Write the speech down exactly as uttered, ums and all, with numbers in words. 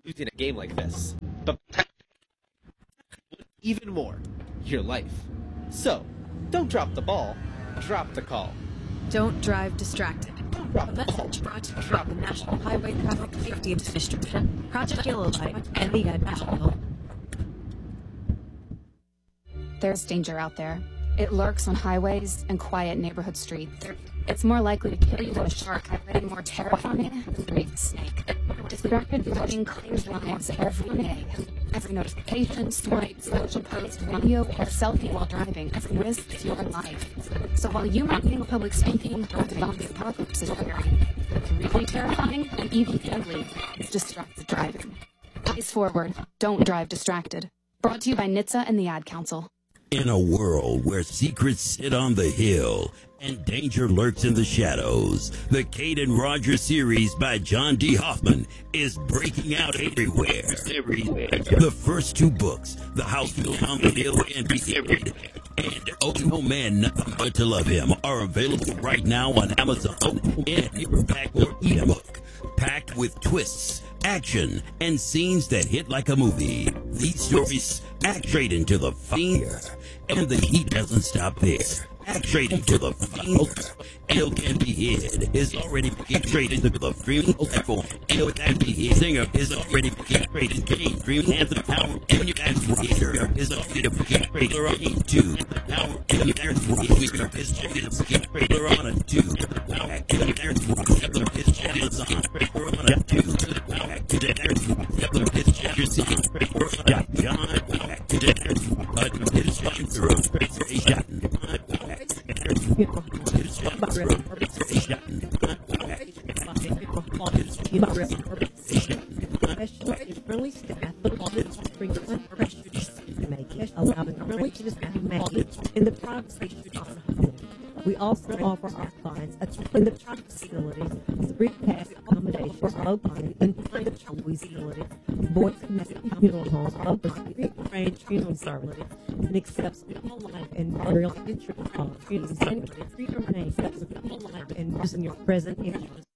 using a game like this, but even more, your life. So, don't drop the ball, drop the call. Don't drive distracted. A message brought to you from the National Highway Traffic Safety Administration, Project Yellow Light, and the Ad Council. There's danger out there. It lurks on highways and quiet neighborhood streets. It's more likely to kill you than a shark, and more terrifying than a snake. Distracted driving claims lives every day. Every notification, swipe, social post, video, or selfie while driving risks your life. So while you might think public speaking or the zombie apocalypse is scary, it's really terrifying and even deadly is distracted driving. Eyes forward, don't drive distracted. Brought to you by N H T S A and the Ad Council. In a world where secrets sit on the hill and danger lurks in the shadows, the Kate and Roger series by John D. Hoffman is breaking out everywhere. Everywhere. The first two books, The House Built on the Hill and Buried, and Oh No Man Nothing But to Love Him, are available right now on Amazon in paperback or ebook. Packed with twists, action, and scenes that hit like a movie. These stories act straight into the fire, and the heat doesn't stop there. Act straight into the fire. L Can Be Hid is already getting straight into the streaming platform. L Can Be Hid singer is already getting straight into the streaming and the power. And you guys here is already getting straight into the power. And you guys here is already getting straight on a two. And you guys is Amazon. We're on a two. It's John. It's sponsor of friendly staff, but all this brings pressure to make it allow the privileges to be made in the privacy of our home. We also offer our clients a in the child facilities, three pass accommodation for low money and find a child facility, boys connected funeral homes, open trained funeral services, and accepts all life and burial insurance policies. Anybody free to remain accepts all life and using your present insurance.